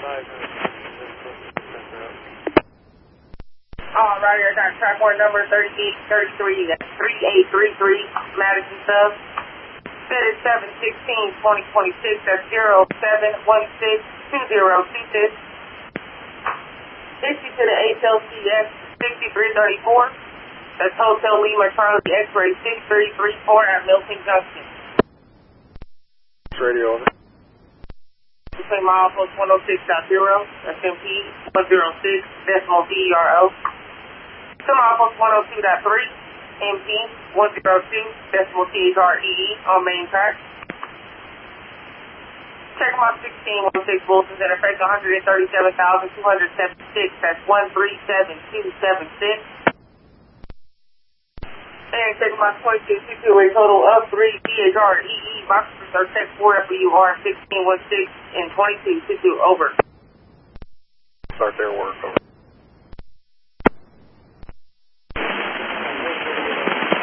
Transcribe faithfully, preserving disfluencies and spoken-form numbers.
All right, I got track one number thirty-eight thirty-three. That's three eight three three Madison Sub. Set is seven sixteen twenty twenty-six. That's zero seven one six two zero two six. Issue to the H L C S sixty-three thirty-four. That's Hotel Lima Charlie X-ray six three three four at Milton Junction. Radio over. Between milepost one oh six point zero, that's M P one oh six decimal D E R O. To milepost one oh two point three, M P one oh two decimal T H R E E on main track. Check my sixteen one six Wilson's interface one hundred thirty-seven thousand two hundred seventy-six. That's one three seven two seven six. And check my twenty-two two two a total of three T H R E E boxes are check four F U R sixteen one six and twenty-two two two over. Start their work over.